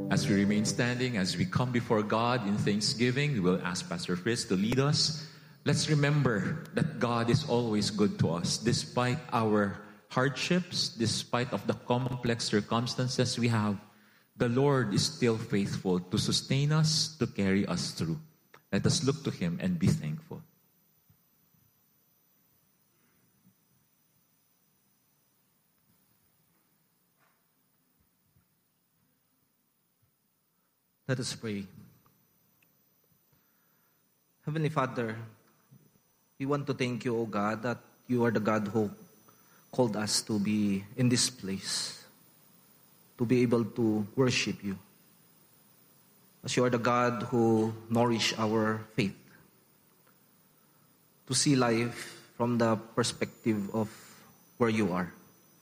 As we remain standing, as we come before God in thanksgiving, we will ask Pastor Fritz to lead us. Let's remember that God is always good to us, despite our hardships, despite of the complex circumstances we have. The Lord is still faithful to sustain us, to carry us through. Let us look to Him and be thankful. Let us pray. Heavenly Father, we want to thank you, O God, that you are the God who called us to be in this place, to be able to worship you. As you are the God who nourish our faith, to see life from the perspective of where you are.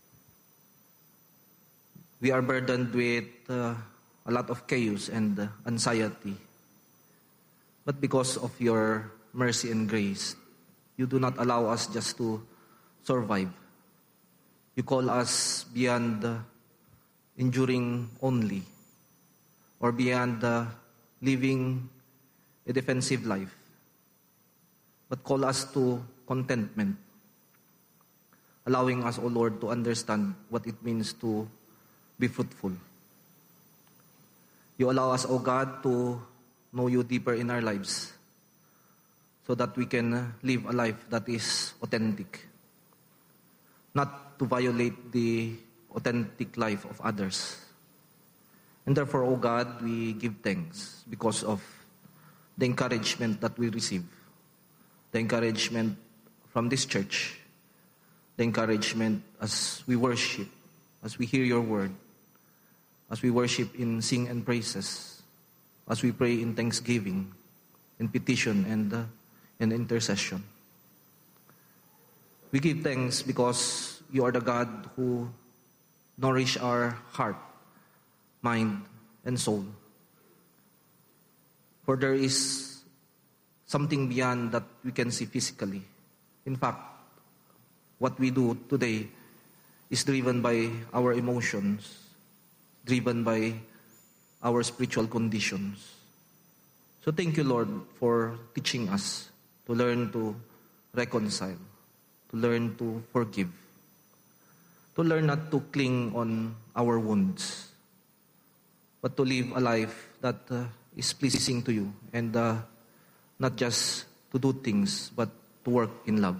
We are burdened with a lot of chaos and anxiety. But because of your mercy and grace, you do not allow us just to survive. You call us beyond enduring only, or beyond living a defensive life, but call us to contentment, allowing us, O Lord, to understand what it means to be fruitful. You allow us, O God, to know you deeper in our lives so that we can live a life that is authentic, not to violate the authentic life of others. And therefore, O God, we give thanks because of the encouragement that we receive, the encouragement from this church, the encouragement as we worship, as we hear your word, as we worship in sing and praises, as we pray in thanksgiving, in petition and in intercession. We give thanks because you are the God who nourish our heart, mind, and soul. For there is something beyond that we can see physically. In fact, what we do today is driven by our emotions, driven by our spiritual conditions. So thank you, Lord, for teaching us to learn to reconcile, to learn to forgive, to learn not to cling on our wounds, but to live a life that is pleasing to you, and not just to do things, but to work in love.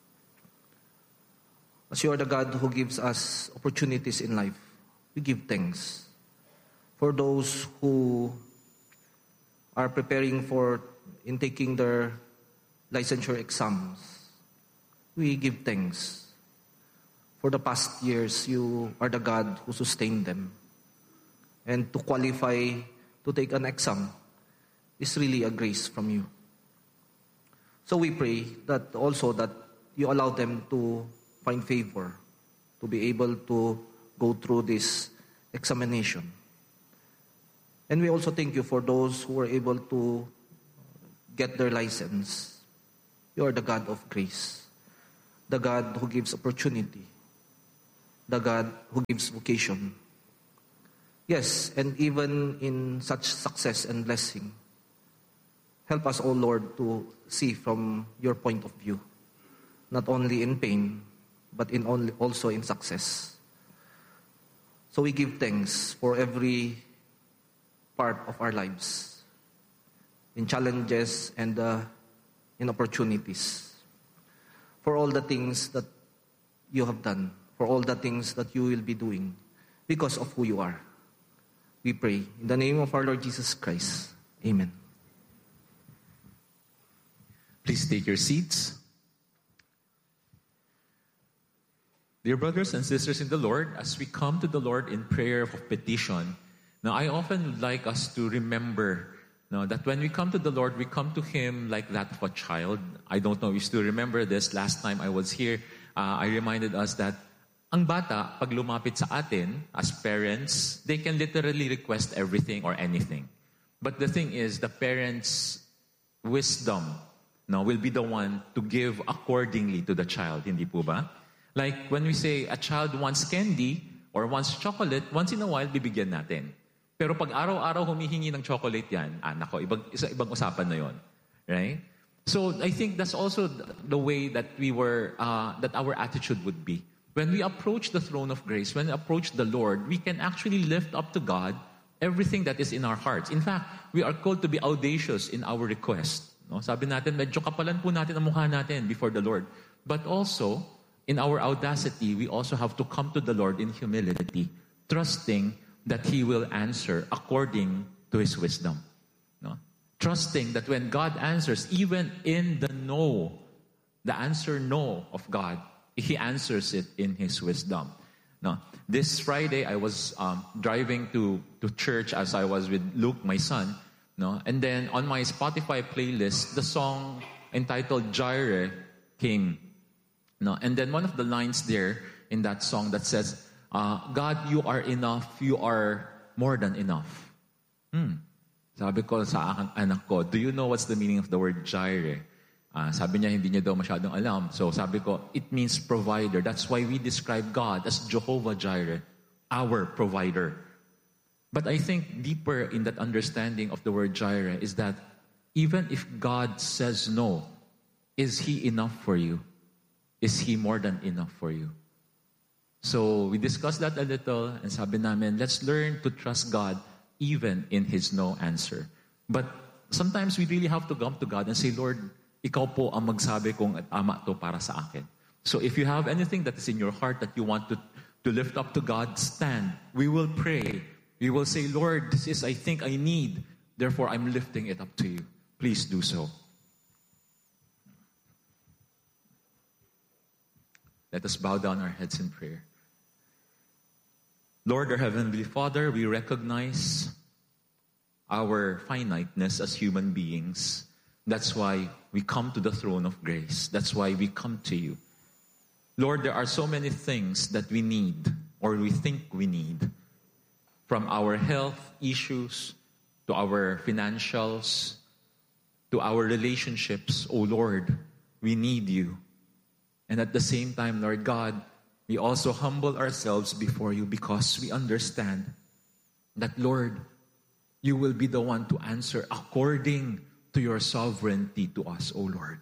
As you are the God who gives us opportunities in life, we give thanks. For those who are preparing for in taking their licensure exams, we give thanks. For the past years, you are the God who sustained them. And to qualify to take an exam is really a grace from you. So we pray that also that you allow them to find favor, to be able to go through this examination. And we also thank you for those who were able to get their license. You are the God of grace, the God who gives opportunity, the God who gives vocation. Yes, and even in such success and blessing, help us, O Lord, to see from your point of view, not only in pain, but also in success. So we give thanks for every part of our lives, in challenges and in opportunities, for all the things that you have done, for all the things that you will be doing, because of who you are. We pray in the name of our Lord Jesus Christ. Amen. Please take your seats. Dear brothers and sisters in the Lord, as we come to the Lord in prayer of petition, now I often would like us to remember that when we come to the Lord, we come to Him like that of a child. I don't know if you still remember this. Last time I was here, I reminded us that ang bata, pag lumapit sa atin, as parents, they can literally request everything or anything. But the thing is, the parents' wisdom will be the one to give accordingly to the child, hindi po ba? Like when we say a child wants candy or wants chocolate, once in a while, bibigyan natin. Pero pag araw-araw humihingi ng chocolate yan, nako, ibang usapan na yon, right? So I think that's also the way that that our attitude would be. When we approach the throne of grace, when we approach the Lord, we can actually lift up to God everything that is in our hearts. In fact, we are called to be audacious in our request. No? Sabi natin, medyo kapalan po natin ang mukha natin before the Lord. But also, in our audacity, we also have to come to the Lord in humility, trusting that He will answer according to His wisdom. No? Trusting that when God answers, even in the answer no of God, He answers it in His wisdom. No? This Friday, I was driving to church as I was with Luke, my son. No? And then on my Spotify playlist, the song entitled Jireh came. No? And then one of the lines there in that song that says, God, you are enough. You are more than enough. Sabi ko sa aking anak ko, do you know what's the meaning of the word Jireh? Sabi niya, hindi niya daw masyadong alam. So sabi ko, it means provider. That's why we describe God as Jehovah Jireh, our provider. But I think deeper in that understanding of the word Jireh is that even if God says no, is He enough for you? Is He more than enough for you? So we discussed that a little and sabi namin, let's learn to trust God even in His no answer. But sometimes we really have to come to God and say, Lord, Ikaw po ang magsabi kung tama to para sa akin. So if you have anything that is in your heart that you want to lift up to God, stand. We will pray. We will say, Lord, this is I think I need. Therefore, I'm lifting it up to you. Please do so. Let us bow down our heads in prayer. Lord, our Heavenly Father, we recognize our finiteness as human beings. That's why we come to the throne of grace. That's why we come to you. Lord, there are so many things that we need or we think we need. From our health issues to our financials to our relationships, oh Lord, we need you. And at the same time, Lord God, we also humble ourselves before you because we understand that, Lord, you will be the one to answer according to your sovereignty to us, O Lord.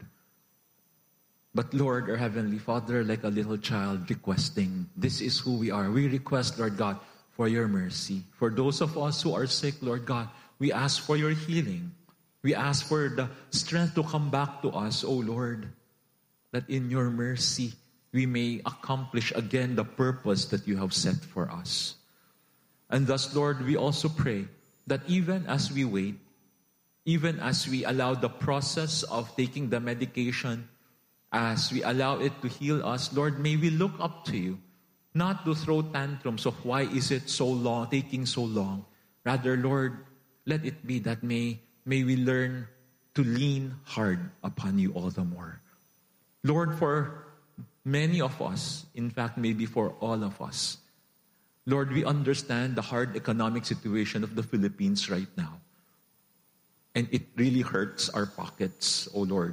But Lord, our Heavenly Father, like a little child requesting, this is who we are. We request, Lord God, for your mercy. For those of us who are sick, Lord God, we ask for your healing. We ask for the strength to come back to us, O Lord, that in your mercy, we may accomplish again the purpose that you have set for us. And thus, Lord, we also pray that even as we wait, even as we allow the process of taking the medication, as we allow it to heal us, Lord, may we look up to you, not to throw tantrums of why is it so long, taking so long. Rather, Lord, let it be that may we learn to lean hard upon you all the more. Lord, for many of us, in fact, maybe for all of us, Lord, we understand the hard economic situation of the Philippines right now. And it really hurts our pockets, O Lord.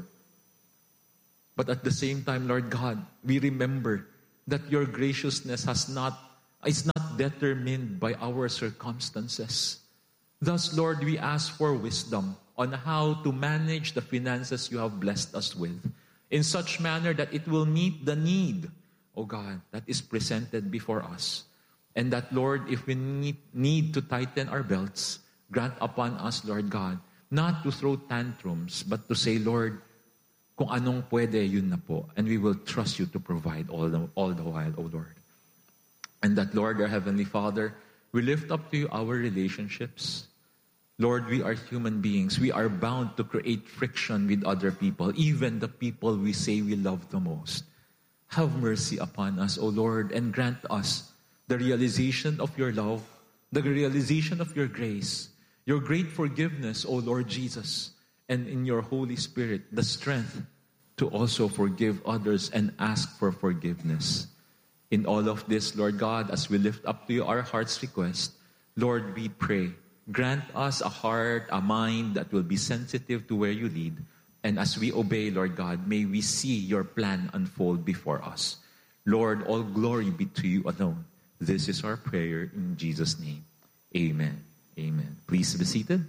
But at the same time, Lord God, we remember that your graciousness is not determined by our circumstances. Thus, Lord, we ask for wisdom on how to manage the finances you have blessed us with in such manner that it will meet the need, O God, that is presented before us. And that, Lord, if we need to tighten our belts, grant upon us, Lord God, not to throw tantrums, but to say, Lord, kung anong pwede, yun na po. And we will trust you to provide all the while, O Lord. And that, Lord, our Heavenly Father, we lift up to you our relationships. Lord, we are human beings. We are bound to create friction with other people, even the people we say we love the most. Have mercy upon us, O Lord, and grant us the realization of your love, the realization of your grace, your great forgiveness, O Lord Jesus, and in your Holy Spirit, the strength to also forgive others and ask for forgiveness. In all of this, Lord God, as we lift up to you our heart's request, Lord, we pray, grant us a heart, a mind that will be sensitive to where you lead. And as we obey, Lord God, may we see your plan unfold before us. Lord, all glory be to you alone. This is our prayer in Jesus' name. Amen. Amen. Please be seated.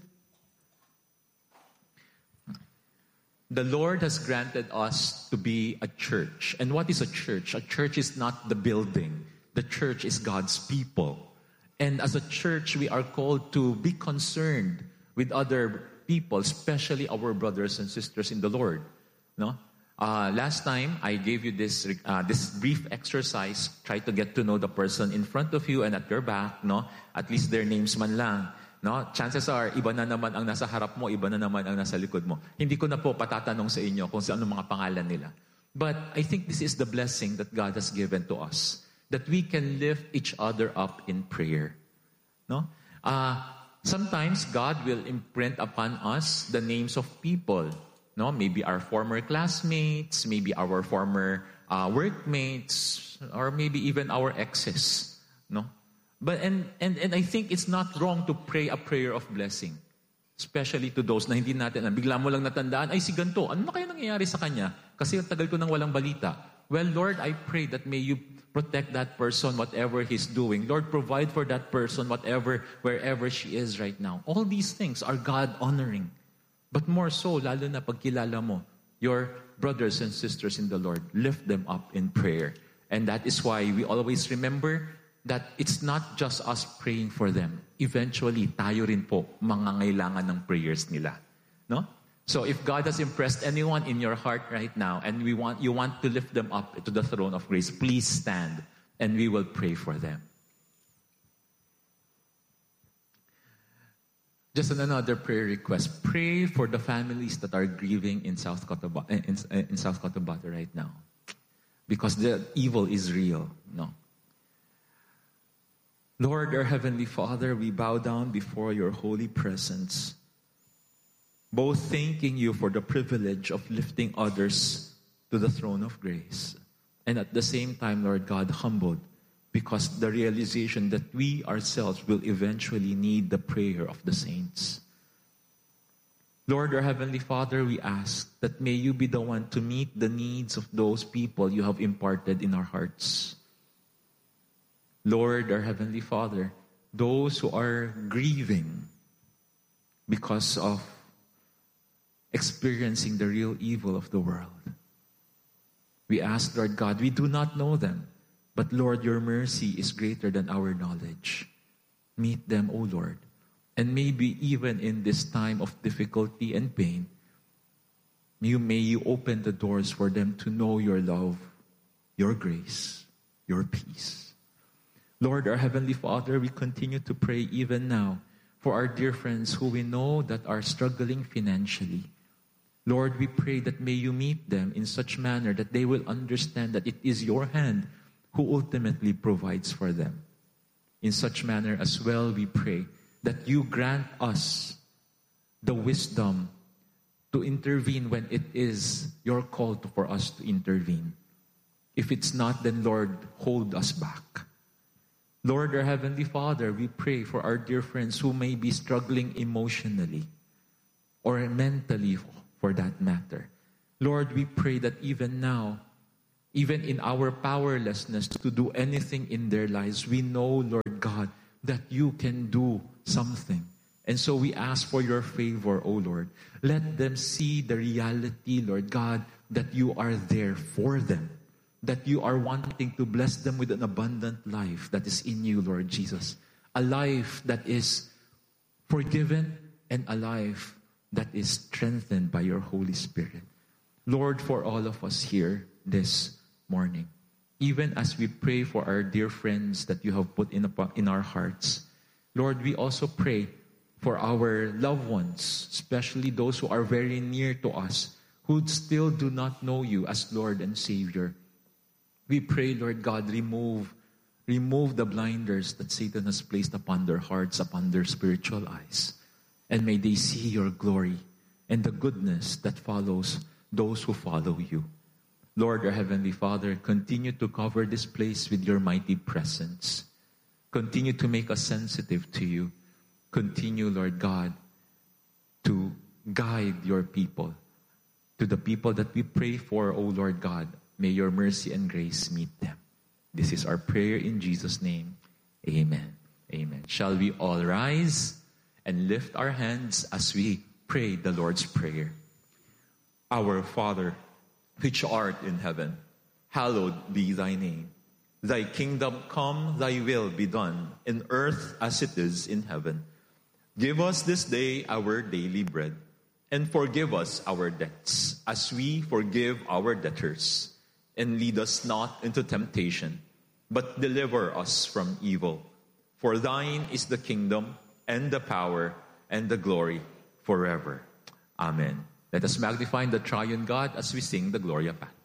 The Lord has granted us to be a church. And what is a church? A church is not the building. The church is God's people. And as a church, we are called to be concerned with other people, especially our brothers and sisters in the Lord. No? Last time, I gave you this brief exercise. Try to get to know the person in front of you and at your back. No? At least their names man lang. No? Chances are, iba na naman ang nasa harap mo, iba na naman ang nasa likod mo. Hindi ko na po patatanong sa inyo kung ano mga pangalan nila. But I think this is the blessing that God has given to us, that we can lift each other up in prayer. No? Sometimes God will imprint upon us the names of people. No? Maybe our former classmates, maybe our former workmates, or maybe even our exes. No? But and I think it's not wrong to pray a prayer of blessing. Especially to those na hindi natin, bigla mo lang natandaan, ay si ganito, ano na kaya nangyayari sa kanya? Kasi ang tagal ko nang walang balita. Well, Lord, I pray that may you protect that person, whatever he's doing. Lord, provide for that person, wherever she is right now. All these things are God-honoring. But more so, lalo na pag kilala mo your brothers and sisters in the Lord, lift them up in prayer. And that is why we always remember that it's not just us praying for them. Eventually, tayo rin po mangangailangan ng prayers nila. No? So if God has impressed anyone in your heart right now and you want to lift them up to the throne of grace, please stand and we will pray for them. Just another prayer request. Pray for the families that are grieving in South Cotabato right now. Because the evil is real. No? Lord, our Heavenly Father, we bow down before your holy presence, both thanking you for the privilege of lifting others to the throne of grace, and at the same time, Lord God, humbled because the realization that we ourselves will eventually need the prayer of the saints. Lord, our Heavenly Father, we ask that may you be the one to meet the needs of those people you have imparted in our hearts. Lord, our Heavenly Father, those who are grieving because of experiencing the real evil of the world. We ask, Lord God, we do not know them, but Lord, your mercy is greater than our knowledge. Meet them, O Lord. And maybe even in this time of difficulty and pain, may you open the doors for them to know your love, your grace, your peace. Lord, our Heavenly Father, we continue to pray even now for our dear friends who we know that are struggling financially. Lord, we pray that may you meet them in such manner that they will understand that it is your hand who ultimately provides for them. In such manner as well, we pray that you grant us the wisdom to intervene when it is your call for us to intervene. If it's not, then Lord, hold us back. Lord, our Heavenly Father, we pray for our dear friends who may be struggling emotionally or mentally for that matter. Lord, we pray that even now, even in our powerlessness to do anything in their lives, we know, Lord God, that you can do something. And so we ask for your favor, O Lord. Let them see the reality, Lord God, that you are there for them. That you are wanting to bless them with an abundant life that is in you, Lord Jesus. A life that is forgiven and a life that is strengthened by your Holy Spirit. Lord, for all of us here this morning, even as we pray for our dear friends that you have put in our hearts, Lord, we also pray for our loved ones, especially those who are very near to us, who still do not know you as Lord and Savior. We pray, Lord God, remove the blinders that Satan has placed upon their hearts, upon their spiritual eyes. And may they see your glory and the goodness that follows those who follow you. Lord, our Heavenly Father, continue to cover this place with your mighty presence. Continue to make us sensitive to you. Continue, Lord God, to guide your people. To the people that we pray for, O Lord God, may your mercy and grace meet them. This is our prayer in Jesus' name. Amen. Amen. Shall we all rise? and lift our hands as we pray the Lord's Prayer. Our Father, which art in heaven, hallowed be thy name. Thy kingdom come, thy will be done, in earth as it is in heaven. Give us this day our daily bread, and forgive us our debts, as we forgive our debtors. And lead us not into temptation, but deliver us from evil. For thine is the kingdom, and the power, and the glory, forever. Amen. Let us magnify the triune God as we sing the Gloria Patri.